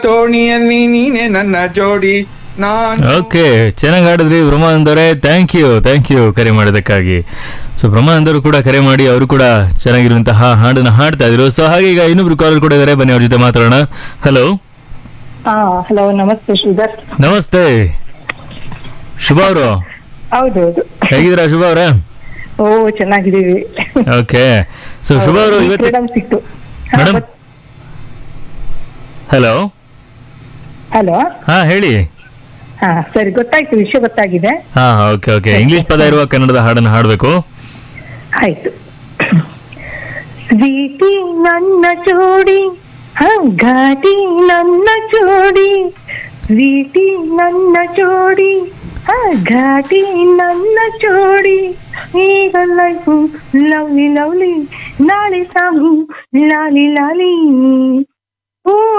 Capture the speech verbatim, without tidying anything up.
ತೋಣಿಯಲ್ಲಿ ನೀನೆ ನನ್ನ ಜೋಡಿ ನಾನು. ಓಕೆ, ಚೆನ್ನಾಗಿ ಹಾಡಿದ್ರಿ ಬ್ರಹ್ಮಾನಂದ್ ಅವರೇ. ಥ್ಯಾಂಕ್ ಯು ಥ್ಯಾಂಕ್ ಯು ಕರೆ ಮಾಡೋದಕ್ಕಾಗಿ. ಸೊ ಬ್ರಹ್ಮಾನಂದ್ ಅವರು ಕೂಡ ಕರೆ ಮಾಡಿ ಅವರು ಕೂಡ ಚೆನ್ನಾಗಿರುವಂತಹ ಹಾಡನ್ನ ಹಾಡ್ತಾ ಇದ್ರು. ಸೊ ಹಾಗೆ ಈಗ ಇನ್ನೊಬ್ರು ಕಾಲರ್ ಕೂಡ ಇದ್ದಾರೆ, ಬನ್ನಿ ಅವ್ರ ಜೊತೆ ಮಾತಾಡೋಣ. ಹಲೋ ಹಾ ಹಲೋ, ನಮಸ್ತೆ ಶ್ರೀಧರ್. ನಮಸ್ತೆ ಶುಭ ಅವರು. ಹೌದೌದು. ಹೇಗಿದ್ದೀರಾ ಶುಭ ಅವರೇ? ಓ ಚೆನ್ನಾಗಿದ್ದೀವಿ. ಓಕೆ, ಸೊ ಶುಭ ಅವರು ಇವತ್ತು ಫ್ರೀಡಮ್ ಸಿಕ್ತು. ಮೇಡಮ್. ಹಲೋ ಹಲೋ, ಹಾ ಹೇಳಿ. ಹಾ ಸರಿ, ಗೊತ್ತಾಯ್ತು, ವಿಷಯ ಗೊತ್ತಾಗಿದೆ. ಹಾ ಓಕೆ ಓಕೆ ಇಂಗ್ಲಿಷ್ ಪದ ಇರುವ ಕನ್ನಡದ ಹಾಡನ್ನು ಹಾಡಬೇಕು. ಆಯ್ತು. ಸ್ವೀಟಿ ನನ್ನ ಜೋಡಿ, ಘಾಟಿ ನನ್ನ ಜೋಡಿ, ಸ್ವೀಟಿ ನನ್ನ ಜೋಡಿ, ಘಾಟಿ ನನ್ನ ಜೋಡಿ, ಈಗ ಲೈಫು ಲವ್ಲಿ ಲವ್ಲಿ, ನಾಳೆ ಸಾಮು ಲಾಲಿ ಲಾಲಿ.